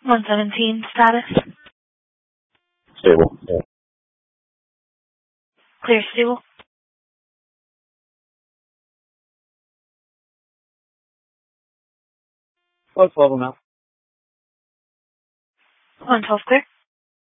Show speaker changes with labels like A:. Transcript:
A: 117 status.
B: Stable. Yeah.
A: Clear stable.
C: 112 now.
A: 112 clear.